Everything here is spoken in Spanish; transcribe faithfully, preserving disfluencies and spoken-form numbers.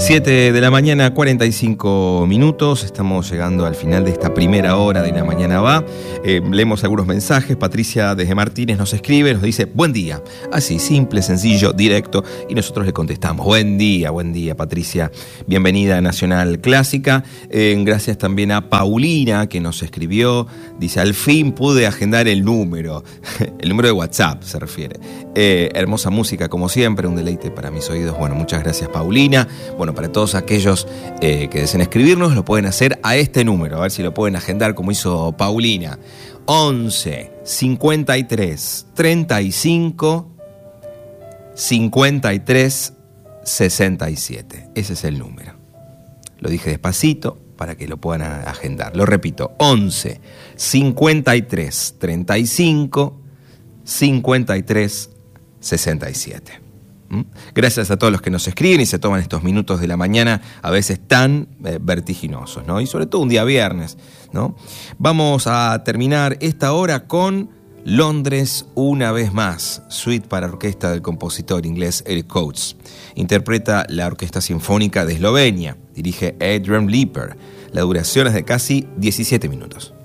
siete de la mañana, cuarenta y cinco minutos. Estamos llegando al final de esta primera hora de La Mañana Va. Eh, leemos algunos mensajes. Patricia desde Martínez nos escribe, nos dice buen día. Así, simple, sencillo, directo. Y nosotros le contestamos buen día, buen día, Patricia. Bienvenida a Nacional Clásica. Eh, gracias también a Paulina que nos escribió. Dice, al fin pude agendar el número. El número de WhatsApp se refiere. Eh, hermosa música como siempre, un deleite para mis oídos. Bueno, muchas gracias, Paulina. Bueno, para todos aquellos eh, que deseen escribirnos, lo pueden hacer a este número, a ver si lo pueden agendar como hizo Paulina. once, cincuenta y tres, treinta y cinco, cincuenta y tres, sesenta y siete. Ese es el número. Lo dije despacito para que lo puedan agendar. Lo repito, once, cincuenta y tres, treinta y cinco, cincuenta y tres, sesenta y siete. Gracias a todos los que nos escriben y se toman estos minutos de la mañana, a veces tan eh, vertiginosos, ¿no? Y sobre todo un día viernes, ¿no? Vamos a terminar esta hora con Londres una vez más, suite para orquesta del compositor inglés Eric Coates. Interpreta la Orquesta Sinfónica de Eslovenia, dirige Adrian Leeper. La duración es de casi diecisiete minutos.